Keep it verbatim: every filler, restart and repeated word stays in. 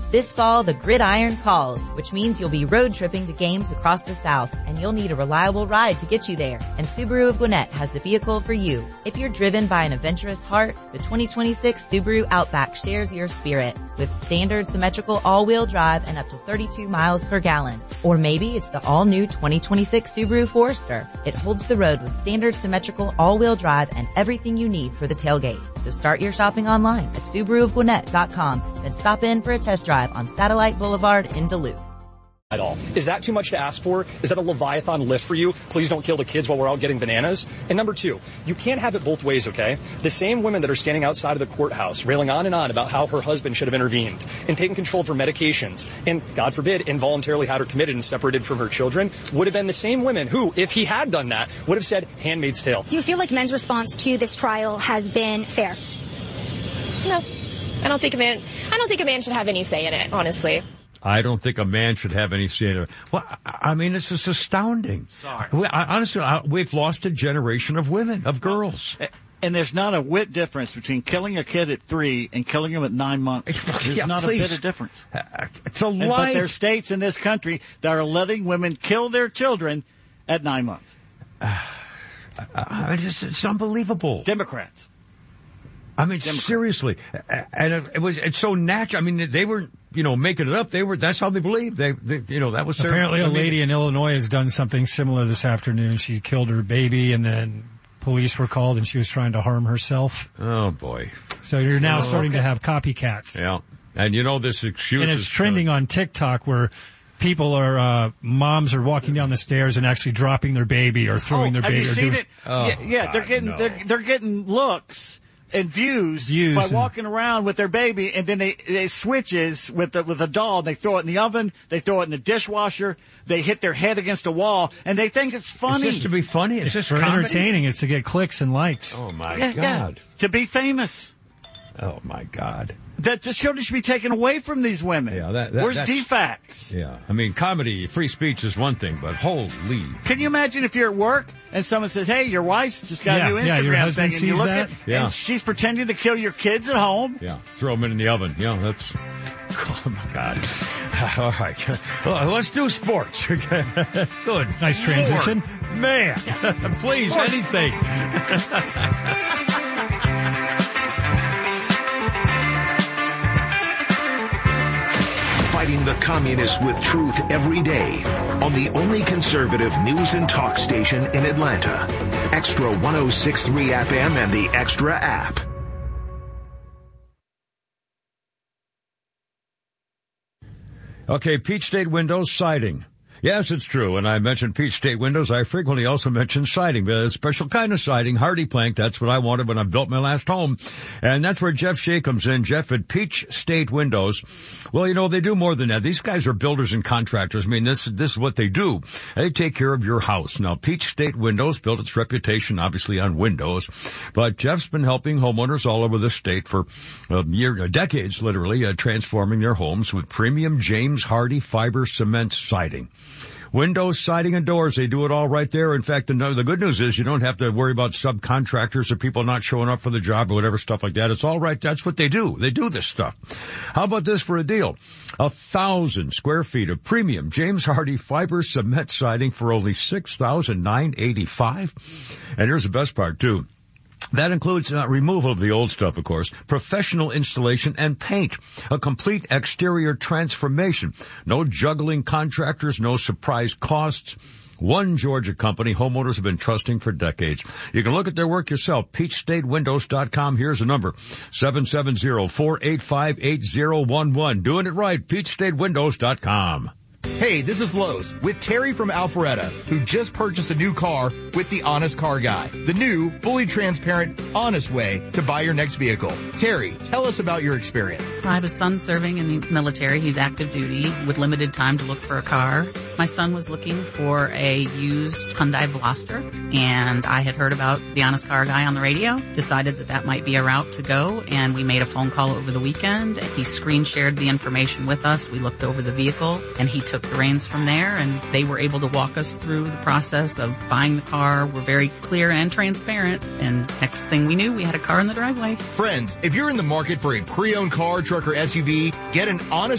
This fall, the gridiron calls, which means you'll be road tripping to games across the South, and you'll need a reliable ride to get you there. And Subaru of Gwinnett has the vehicle for you. If you're driven by an adventurous heart, the twenty twenty-six Subaru Outback shares your spirit with standard symmetrical all-wheel drive and up to thirty-two miles per gallon. Or maybe it's the all-new twenty twenty-six Subaru Forester. It holds the road with standard symmetrical all-wheel drive and everything you need for the tailgate. So start your shopping online at Subaru of Gwinnett dot com, then stop in for a test drive on Satellite Boulevard in Duluth. At all. Is that too much to ask for? Is that a Leviathan lift for you? Please don't kill the kids while we're out getting bananas. And number two, you can't have it both ways, okay? The same women that are standing outside of the courthouse railing on and on about how her husband should have intervened and taken control of her medications and, God forbid, involuntarily had her committed and separated from her children would have been the same women who, if he had done that, would have said Handmaid's Tale. Do you feel like men's response to this trial has been fair? No. I don't think a man, I don't think a man should have any say in it, honestly. I don't think a man should have any say in it. Well, I mean, this is astounding. Sorry. We, I, honestly, I, we've lost a generation of women, of girls. And there's not a whit difference between killing a kid at three and killing him at nine months. There's yeah, not please. a bit of difference. It's a and, life. But there's states in this country that are letting women kill their children at nine months. Uh, uh, it's, it's unbelievable. Democrats. I mean, Democrat. seriously, and it, it was, it's so natural. I mean, they weren't, you know, making it up. They were, that's how they believed. They, they you know, that was their, apparently I a mean, lady in Illinois has done something similar this afternoon. She killed her baby and then police were called and she was trying to harm herself. Oh boy. So you're now oh, starting okay. to have copycats. Yeah. And you know, this excuse And it's is trending on TikTok where people are, uh, moms are walking down the stairs and actually dropping their baby or throwing oh, their baby. Have you or seen doing, it? Oh, yeah, yeah God, they're getting, no. they're, they're getting looks and views, views by and, walking around with their baby, and then they they switches with the with a doll. They throw it in the oven, they throw it in the dishwasher, they hit their head against a wall, and they think it's funny. It's just to be funny. It's, it's just for comedy? entertaining. It's to get clicks and likes. Oh my yeah, God. Yeah, to be famous. Oh my God. That the children should be taken away from these women. Yeah, that, that Where's that's, D FACS? Yeah, I mean, comedy, free speech is one thing, but holy. Can you imagine if you're at work and someone says, "Hey, your wife's just got yeah, a new yeah, your Instagram husband thing," and you sees look that? at, yeah. and she's pretending to kill your kids at home. Yeah, throw them in the oven. Yeah, that's. Oh my God. All right, well, let's do sports. Good, nice transition, Lord. Man. Please, anything. Fighting the communists with truth every day on the only conservative news and talk station in Atlanta. Extra one oh six point three F M and the Extra app. Okay, Peach State Windows siding. Yes, it's true. When I mention Peach State Windows, I frequently also mention siding, but a special kind of siding, hardy plank. That's what I wanted when I built my last home. And that's where Jeff Shea comes in. Jeff at Peach State Windows. Well, you know, they do more than that. These guys are builders and contractors. I mean, this, this is what they do. They take care of your house. Now, Peach State Windows built its reputation, obviously, on windows, but Jeff's been helping homeowners all over the state for uh, year, uh, decades, literally, uh, transforming their homes with premium James Hardy fiber cement siding. Windows, siding, and doors, they do it all right there. In fact, the, the good news is you don't have to worry about subcontractors or people not showing up for the job or whatever stuff like that. It's all right. That's what they do. They do this stuff. How about this for a deal? A thousand square feet of premium James Hardy fiber cement siding for only six thousand nine hundred eighty-five dollars. And here's the best part, too. That includes uh, removal of the old stuff, of course, professional installation and paint, a complete exterior transformation. No juggling contractors, no surprise costs. One Georgia company homeowners have been trusting for decades. You can look at their work yourself, peach state windows dot com. Here's the number, seven seven zero, four eight five, eight zero one one. Doing it right, peach state windows dot com. Hey, this is Lowe's with Terry from Alpharetta, who just purchased a new car with the Honest Car Guy, the new, fully transparent, honest way to buy your next vehicle. Terry, tell us about your experience. I have a son serving in the military. He's active duty with limited time to look for a car. My son was looking for a used Hyundai Veloster, and I had heard about the Honest Car Guy on the radio, decided that that might be a route to go, and we made a phone call over the weekend. He screen shared the information with us. We looked over the vehicle, and he took the reins from there, and they were able to walk us through the process of buying the car. We're very clear and transparent, and next thing we knew, we had a car in the driveway. Friends, if you're in the market for a pre-owned car, truck, or S U V, get an Honest